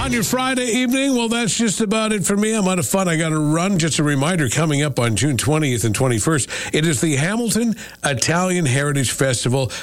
On your Friday evening, well, that's just about it for me. I'm out of fun. I got to run. Just a reminder, coming up on June 20th and 21st, it is the Hamilton Italian Heritage Festival.